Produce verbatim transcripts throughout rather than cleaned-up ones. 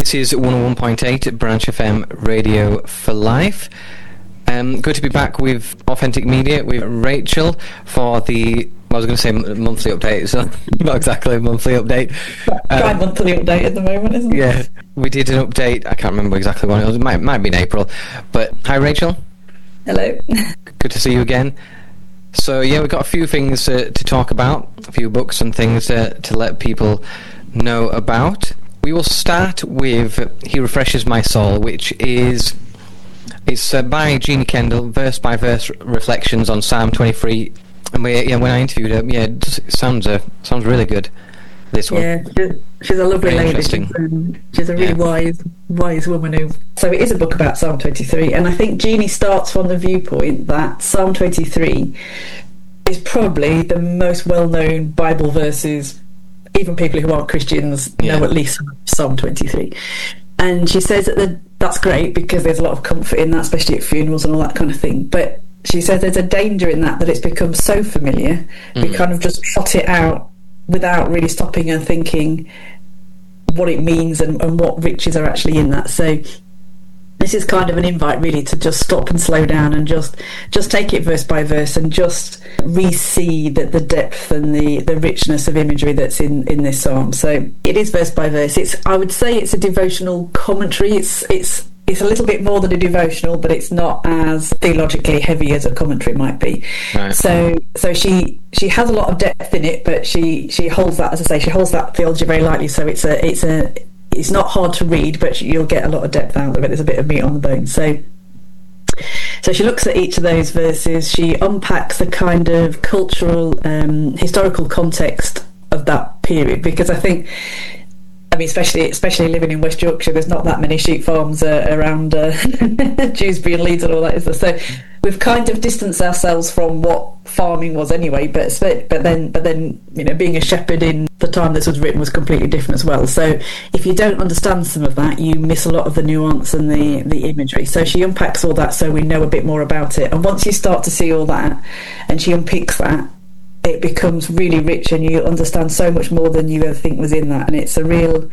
This is one oh one point eight Branch F M Radio for Life. Um, good to be back with Authentic Media, with Rachel, for the, I was going to say monthly update, so not exactly a monthly update. Try Um, monthly update at the moment, isn't it? yeah, we did an update, I can't remember exactly when it was, it might, might be in April. But hi Rachel. Hello. Good to see you again. So yeah, we've got a few things uh, to talk about, a few books and things uh, to let people know about. We will start with He Refreshes My Soul, which is it's uh, by Jeannie Kendall, verse by verse reflections on Psalm twenty-three. And we, yeah, when I interviewed her, yeah, it, just, it sounds uh, sounds really good. This one, yeah, she's, she's a lovely Very lady. interesting. She's, um, she's a really Yeah. wise, wise woman who. So it is a book about Psalm twenty-three, and I think Jeannie starts from the viewpoint that Psalm twenty-three is probably the most well-known Bible verses. Even people who aren't Christians Yeah. know at least Psalm twenty-three. And she says that the, that's great because there's a lot of comfort in that, especially at funerals and all that kind of thing. But she says there's a danger in that, that it's become so familiar, Mm. we kind of just trot it out without really stopping and thinking what it means and, and what riches are actually in that. So this is kind of an invite really to just stop and slow down and just just take it verse by verse and just re-see the, the depth and the, the richness of imagery that's in, in this psalm. So it is verse by verse. It's I would say it's a devotional commentary. It's it's it's a little bit more than a devotional, but it's not as theologically heavy as a commentary might be. Right. So so she she has a lot of depth in it, but she she holds that, as I say, she holds that theology very lightly. So it's a it's a it's not hard to read, but you'll get a lot of depth out of it. There's a bit of meat on the bone. So, so she looks at each of those verses. She unpacks the kind of cultural, um, historical context of that period, because I think, I mean, especially especially living in West Yorkshire, there's not that many sheep farms uh, around uh, Dewsbury and Leeds and all that, is there? So we've kind of distanced ourselves from what farming was anyway. But but then but then you know, being a shepherd in the time this was written was completely different as well. So if you don't understand some of that, you miss a lot of the nuance and the the imagery. So she unpacks all that so we know a bit more about it. And once you start to see all that, and she unpicks that, it becomes really rich, and you understand so much more than you ever think was in that. And it's a real.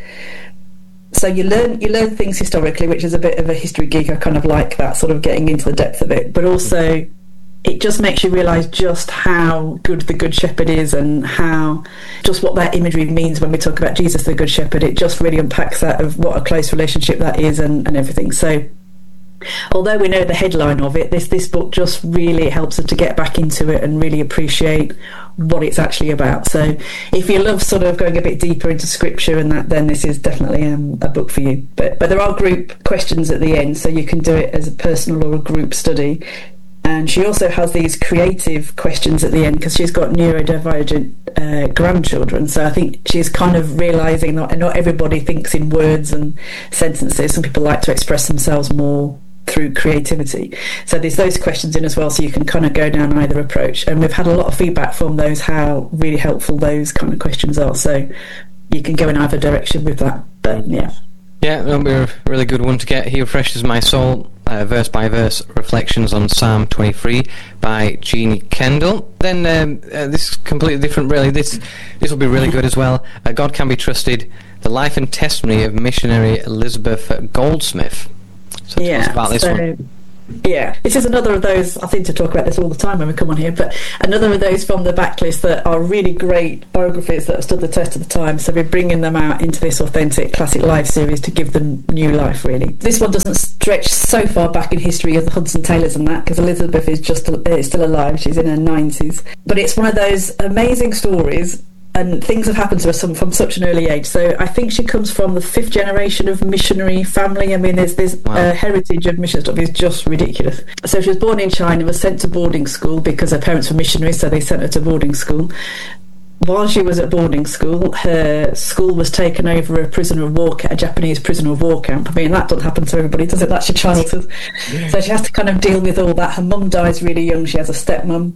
So you learn you learn things historically, which is a bit of a history geek. I kind of like that, sort of getting into the depth of it, but also it just makes you realise just how good the Good Shepherd is, and how just what that imagery means when we talk about Jesus the Good Shepherd. It just really unpacks that, of what a close relationship that is, and, and everything. So although we know the headline of it, this this book just really helps us to get back into it and really appreciate what it's actually about. So if you love sort of going a bit deeper into scripture and that, then this is definitely um, a book for you. But but there are group questions at the end, so you can do it as a personal or a group study. And she also has these creative questions at the end, because she's got neurodivergent uh, grandchildren. So I think she's kind of realising that not everybody thinks in words and sentences. Some people like to express themselves more through creativity. So there's those questions in as well, so you can kind of go down either approach. And we've had a lot of feedback from those, how really helpful those kind of questions are. So you can go in either direction with that. But yeah. Yeah, that'll be a really good one to get. He Refreshes My Soul, uh, verse by verse reflections on Psalm twenty-three by Jeannie Kendall. Then um, uh, this is completely different, really. This this will be really good as well. Uh, God Can Be Trusted: The Life and Testimony of Missionary Elizabeth Goldsmith. So tell us about this so, one. Yeah, this is another of those, I seem to talk about this all the time when we come on here, but another of those from the backlist that are really great biographies that have stood the test of the time. So we're bringing them out into this Authentic Classic Life series to give them new life, really. This one doesn't stretch so far back in history as the Hudson Taylors and that, because Elizabeth is just is still alive. She's in her nineties. But it's one of those amazing stories, and things have happened to her some, from such an early age. So I think she comes from the fifth generation of missionary family. I mean, there's this Wow. uh, heritage of mission stuff is just ridiculous. So she was born in China, was sent to boarding school because her parents were missionaries, so they sent her to boarding school. While she was at boarding school, her school was taken over a prisoner of war, a Japanese prisoner of war camp. I mean, that doesn't happen to everybody, does it? That's your childhood. Yeah. So she has to kind of deal with all that. Her mum dies really young. She has a stepmum.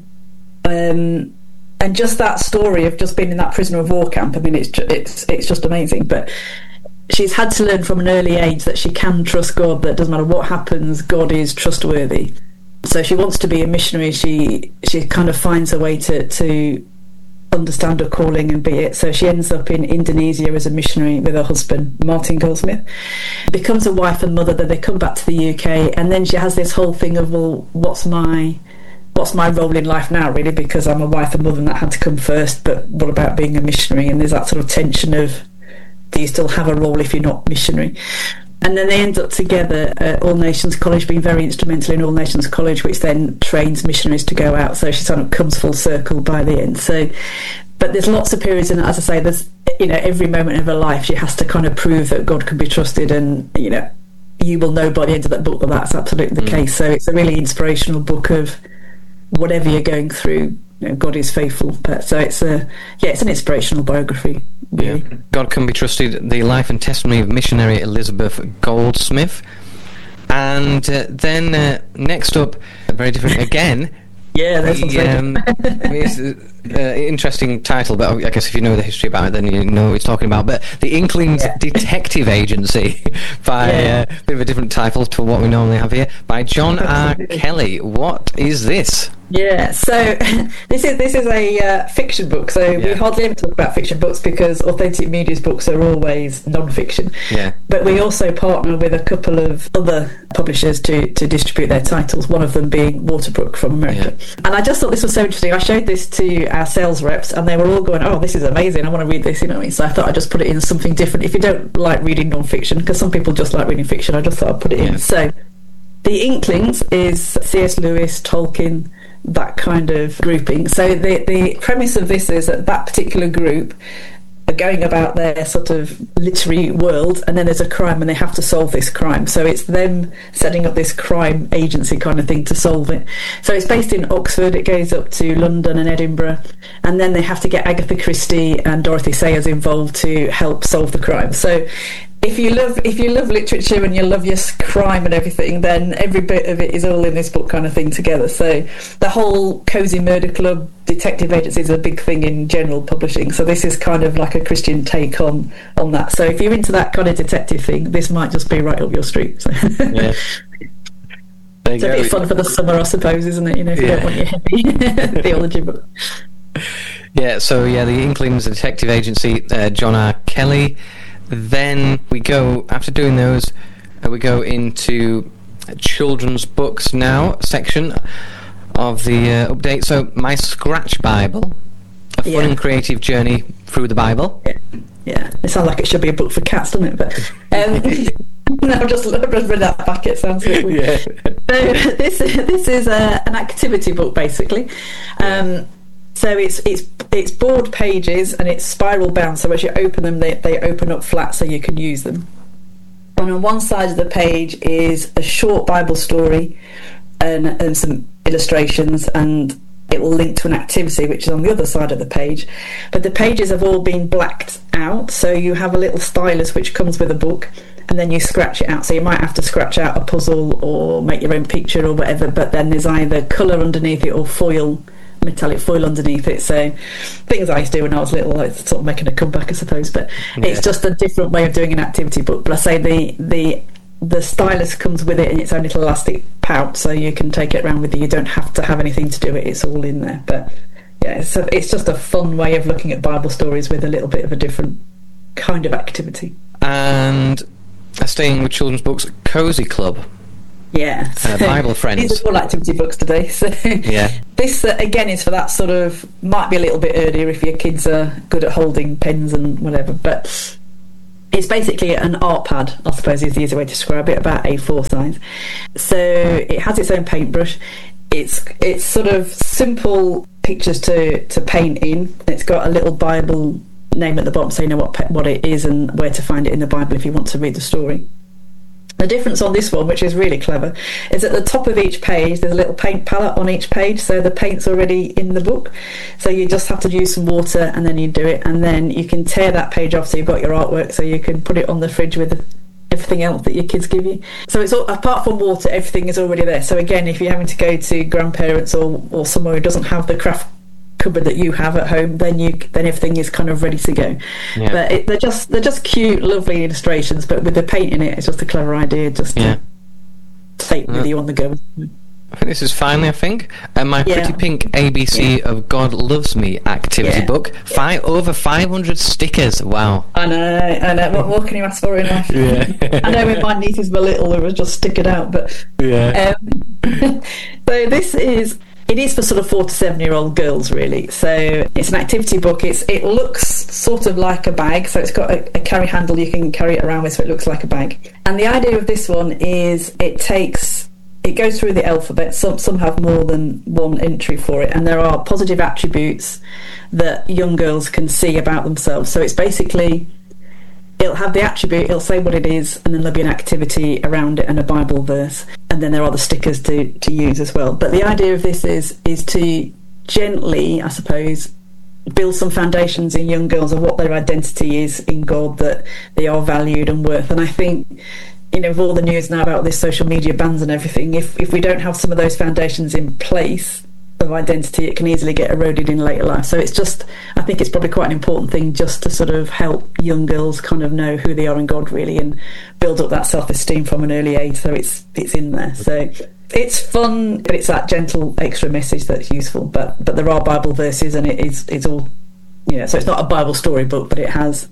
Um, And just that story of just being in that prisoner of war camp, I mean, it's ju- it's it's just amazing. But she's had to learn from an early age that she can trust God, that doesn't matter what happens, God is trustworthy. So she wants to be a missionary. She she kind of finds her way to, to understand her calling and be it. So she ends up in Indonesia as a missionary with her husband, Martin Goldsmith, becomes a wife and mother. Then they come back to the U K, and then she has this whole thing of, well, what's my what's my role in life now, really, because I'm a wife and mother and that had to come first, but what about being a missionary? And there's that sort of tension of, do you still have a role if you're not missionary? And then they end up together at All Nations College, being very instrumental in All Nations College, which then trains missionaries to go out. So she sort of comes full circle by the end. So, but there's lots of periods, and as I say, there's, you know, every moment of her life she has to kind of prove that God can be trusted, and, you know, you will know by the end of that book that that's absolutely the mm. case. So it's a really inspirational book of whatever you're going through, you know, God is faithful. But so it's a yeah, it's an inspirational biography. Really. Yeah. God Can Be Trusted: The Life and Testimony of Missionary Elizabeth Goldsmith. And uh, then uh, next up, very different again. Yeah, that's the, um, it's an uh, interesting title, but I guess if you know the history about it, then you know what it's talking about. But The Inklings yeah. Detective Agency, by yeah. uh, a bit of a different title to what we normally have here, by John R. Kelly. What is this? Yeah, so this is this is a uh, fiction book. So yeah. we hardly ever talk about fiction books because Authentic Media's books are always non-fiction. Yeah. But we also partner with a couple of other publishers to, to distribute their titles, one of them being Waterbrook from America. Yeah. And I just thought this was so interesting. I showed this to our sales reps and they were all going, oh, this is amazing, I want to read this, you know what I mean? So I thought I'd just put it in something different. If you don't like reading non-fiction, because some people just like reading fiction, I just thought I'd put it yeah. in. So The Inklings is C S Lewis, Tolkien, that kind of grouping. So the the premise of this is that that particular group are going about their sort of literary world, and then there's a crime and they have to solve this crime. So it's them setting up this crime agency kind of thing to solve it. So it's based in Oxford, it goes up to London and Edinburgh, and then they have to get Agatha Christie and Dorothy Sayers involved to help solve the crime. So if you love if you love literature and you love your crime and everything, then every bit of it is all in this book kind of thing together. So the whole cozy murder club detective agency is a big thing in general publishing. So this is kind of like a Christian take on on that. So if you're into that kind of detective thing, this might just be right up your street. So. Yeah. It's a bit fun for the summer, I suppose, isn't it? You know, if you yeah. don't want your heavy theology book. Yeah. So yeah, The Inklings Detective Agency, uh, John R. Kelly. Then we go, after doing those, uh, we go into children's books now section of the uh, update. So My Scratch Bible, a fun yeah. and creative journey through the Bible. Yeah. yeah, it sounds like it should be a book for cats, doesn't it? But um, no, I've just, I've just read that back. It sounds a bit weird. Yeah. So this this is a, an activity book basically. Um, So it's it's it's board pages and it's spiral bound. So as you open them, they, they open up flat so you can use them. And on one side of the page is a short Bible story and, and some illustrations, and it will link to an activity which is on the other side of the page. But the pages have all been blacked out, so you have a little stylus which comes with a book, and then you scratch it out. So you might have to scratch out a puzzle or make your own picture or whatever, but then there's either colour underneath it or foil, metallic foil underneath it. So things I used to do when I was little, like sort of making a comeback, I suppose. But yeah. it's just a different way of doing an activity book. But I say the the the stylus comes with it in its own little elastic pouch, so you can take it around with you. You don't have to have anything to do it. It's all in there. But yeah, it's a, it's just a fun way of looking at Bible stories with a little bit of a different kind of activity. And uh, staying with children's books, Cozy Club. Yeah, uh, Bible Friends. These are all activity books today. So yeah, this uh, again is for that sort of, might be a little bit earlier if your kids are good at holding pens and whatever. But it's basically an art pad, I suppose is the easy way to describe it, about A four size. So it has its own paintbrush. It's it's sort of simple pictures to to paint in. It's got a little Bible name at the bottom so you know what what it is and where to find it in the Bible if you want to read the story. The difference on this one, which is really clever, is at the top of each page there's a little paint palette on each page, so the paint's already in the book, so you just have to use some water and then you do it, and then you can tear that page off so you've got your artwork, so you can put it on the fridge with everything else that your kids give you. So it's all, apart from water, everything is already there. So again, if you're having to go to grandparents or, or somewhere who doesn't have the craft cupboard that you have at home, then you then everything is kind of ready to go. Yeah. But it, they're just they're just cute, lovely illustrations. But with the paint in it, it's just a clever idea, just to yeah. take with yeah. you on the go. I think this is finally, I think. Uh, my Yeah. Pretty Pink A B C Yeah. of God Loves Me activity Yeah. book. Five, over five hundred stickers. Wow. I know, I know. What more can you ask for in life? Yeah. I know when my nieces were little, they were just sticking out. But Yeah. um, so this is it is for sort of four to seven year old girls, really. So it's an activity book. It's it looks sort of like a bag. So it's got a, a carry handle you can carry it around with, so it looks like a bag. And the idea of this one is it takes. It goes through the alphabet. Some some have more than one entry for it, and there are positive attributes that young girls can see about themselves. So it's basically, it'll have the attribute, it'll say what it is, and then there'll be an activity around it and a Bible verse, and then there are the stickers to, to use as well. But the idea of this is is to gently, I suppose, build some foundations in young girls of what their identity is in God, that they are valued and worth. And I think, you know, with all the news now about this social media bans and everything, if if we don't have some of those foundations in place of identity, it can easily get eroded in later life. So it's just, I think it's probably quite an important thing just to sort of help young girls kind of know who they are in God, really, and build up that self-esteem from an early age. So it's it's in there. So it's fun, but it's that gentle extra message that's useful. But but there are Bible verses, and it is it's all, you know, so it's not a Bible story book, but it has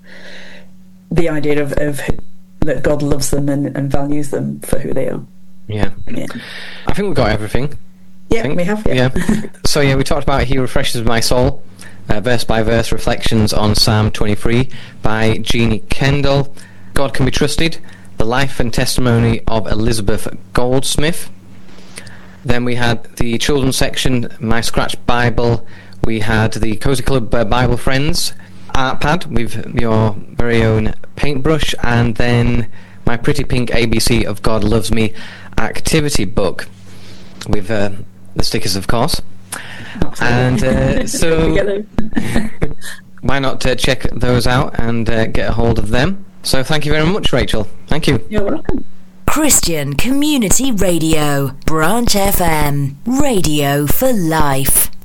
the idea of, of that God loves them and, and values them for who they are. Yeah. Yeah, I think we've got everything. yeah think. we have. Yeah. Yeah. So yeah, we talked about He Refreshes My Soul, uh, verse by verse reflections on Psalm twenty-three by Jeannie Kendall. God Can Be Trusted, the life and testimony of Elizabeth Goldsmith. Then we had the children's section, My Scratch Bible. We had the Cozy Club uh, Bible Friends art pad with your very own paintbrush, and then My Pretty Pink A B C of God Loves Me activity book with uh, the stickers, of course. And uh, so why not uh, check those out and uh, get a hold of them. So thank you very much, Rachel. Thank you. You're welcome. Christian Community Radio, Branch F M, radio for life.